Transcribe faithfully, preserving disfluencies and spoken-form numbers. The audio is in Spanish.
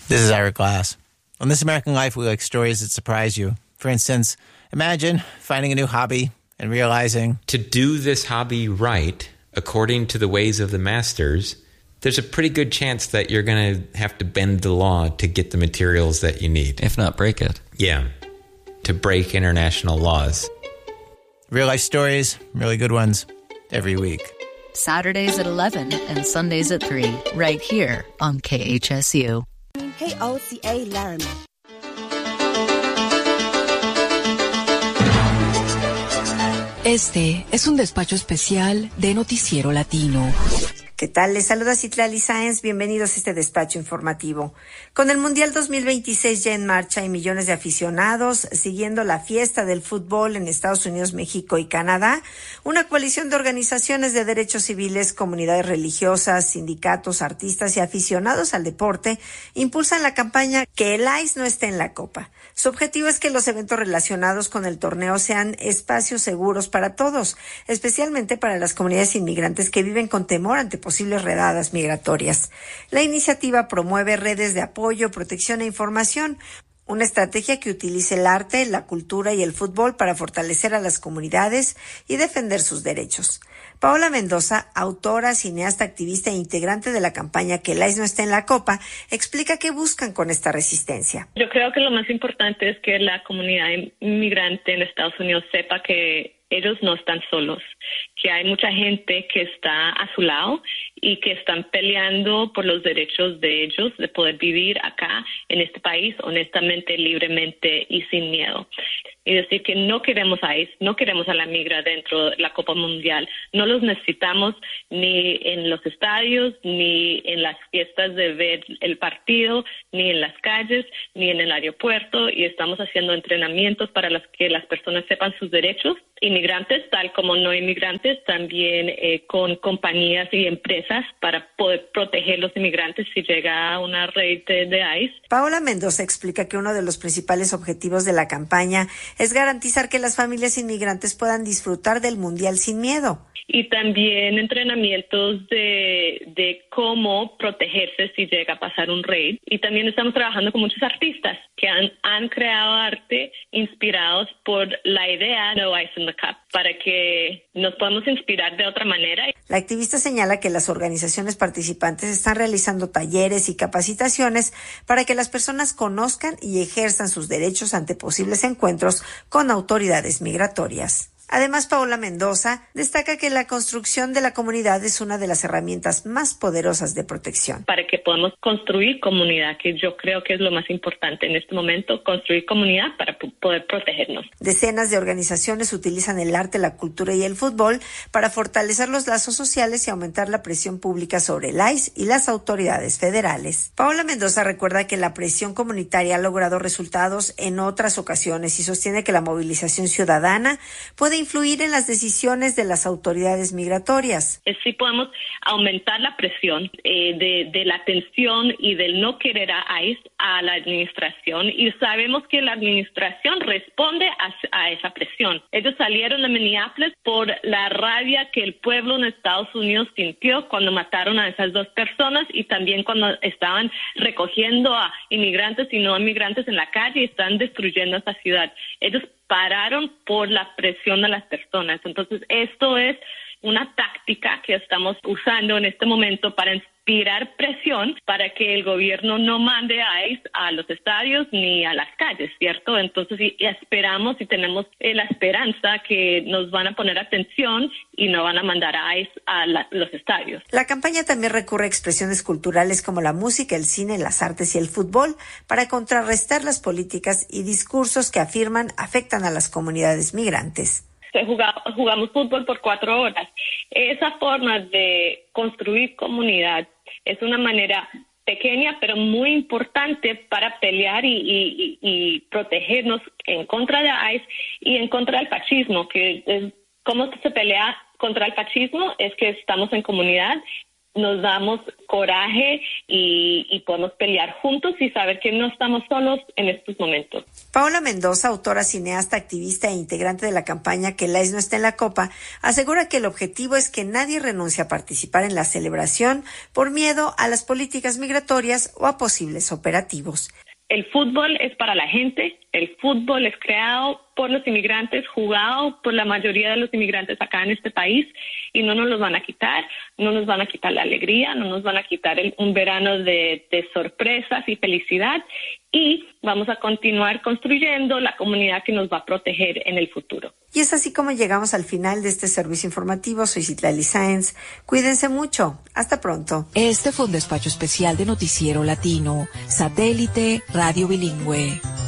This is Ira Glass. On This American Life, we like stories that surprise you. For instance, imagine finding a new hobby and realizing to do this hobby right, according to the ways of the masters, there's a pretty good chance that you're going to have to bend the law to get the materials that you need. If not break it. Yeah, to break international laws. Real life stories, really good ones, every week. Saturdays at eleven and Sundays at three, right here on K H S U. K O C A Laramie. Este es un despacho especial de Noticiero Latino. ¿Qué tal? Les saluda Citlali Sáenz. Bienvenidos a este despacho informativo. Con el Mundial dos mil veintiséis ya en marcha y millones de aficionados siguiendo la fiesta del fútbol en Estados Unidos, México y Canadá, una coalición de organizaciones de derechos civiles, comunidades religiosas, sindicatos, artistas y aficionados al deporte impulsan la campaña Que el ICE no esté en la Copa. Su objetivo es que los eventos relacionados con el torneo sean espacios seguros para todos, especialmente para las comunidades inmigrantes que viven con temor ante posibles redadas migratorias. La iniciativa promueve redes de apoyo, protección e información, una estrategia que utilice el arte, la cultura y el fútbol para fortalecer a las comunidades y defender sus derechos. Paola Mendoza, autora, cineasta, activista e integrante de la campaña Que el ICE no esté en la Copa, explica qué buscan con esta resistencia. Yo creo que lo más importante es que la comunidad inmigrante en Estados Unidos sepa que ellos no están solos, que hay mucha gente que está a su lado y que están peleando por los derechos de ellos de poder vivir acá en este país honestamente, libremente y sin miedo. Y decir que no queremos a ICE, no queremos a la migra dentro de la Copa Mundial. No los necesitamos ni en los estadios, ni en las fiestas de ver el partido, ni en las calles, ni en el aeropuerto. Y estamos haciendo entrenamientos para las que las personas sepan sus derechos. Inmigrantes, tal como no inmigrantes, también eh, con compañías y empresas para poder proteger los inmigrantes si llega una red de, de ICE. Paola Mendoza explica que uno de los principales objetivos de la campaña es garantizar que las familias inmigrantes puedan disfrutar del Mundial sin miedo. Y también entrenamientos de, de cómo protegerse si llega a pasar un raid. Y también estamos trabajando con muchos artistas que han, han creado arte inspirados por la idea de No Ice in the Cup, para que nos podamos inspirar de otra manera. La activista señala que las organizaciones participantes están realizando talleres y capacitaciones para que las personas conozcan y ejerzan sus derechos ante posibles encuentros con autoridades migratorias. Además, Paola Mendoza destaca que la construcción de la comunidad es una de las herramientas más poderosas de protección. Para que podamos construir comunidad, que yo creo que es lo más importante en este momento, construir comunidad para p- poder protegernos. Decenas de organizaciones utilizan el arte, la cultura y el fútbol para fortalecer los lazos sociales y aumentar la presión pública sobre el ICE y las autoridades federales. Paola Mendoza recuerda que la presión comunitaria ha logrado resultados en otras ocasiones y sostiene que la movilización ciudadana puede influir en las decisiones de las autoridades migratorias. Sí podemos aumentar la presión eh, de, de la tensión y del no querer a ICE a la administración, y sabemos que la administración responde a, a esa presión. Ellos salieron de Minneapolis por la rabia que el pueblo en Estados Unidos sintió cuando mataron a esas dos personas, y también cuando estaban recogiendo a inmigrantes y no inmigrantes en la calle y están destruyendo esta ciudad. Ellos pararon por la presión de las personas. Entonces, esto es una táctica que estamos usando en este momento para inspirar presión para que el gobierno no mande a ICE a los estadios ni a las calles, ¿cierto? Entonces, y, y esperamos y tenemos eh, la esperanza que nos van a poner atención y no van a mandar a ICE a la, los estadios. La campaña también recurre a expresiones culturales como la música, el cine, las artes y el fútbol para contrarrestar las políticas y discursos que afirman afectan a las comunidades migrantes. Jugamos fútbol por cuatro horas. Esa forma de construir comunidad es una manera pequeña pero muy importante para pelear y, y, y protegernos en contra de ICE y en contra del fascismo. Que es, ¿cómo se pelea contra el fascismo? Es que estamos en comunidad nos damos coraje y, y podemos pelear juntos y saber que no estamos solos en estos momentos. Paola Mendoza, autora, cineasta, activista e integrante de la campaña Que Laís no esté en la Copa, asegura que el objetivo es que nadie renuncie a participar en la celebración por miedo a las políticas migratorias o a posibles operativos. El fútbol es para la gente, el fútbol es creado por los inmigrantes, jugado por la mayoría de los inmigrantes acá en este país y no nos los van a quitar, no nos van a quitar la alegría, no nos van a quitar el, un verano de, de sorpresas y felicidad y vamos a continuar construyendo la comunidad que nos va a proteger en el futuro. Y es así como llegamos al final de este servicio informativo. Soy Citlali Sáenz. Cuídense mucho. Hasta pronto. Este fue un despacho especial de Noticiero Latino, Satélite Radio Bilingüe.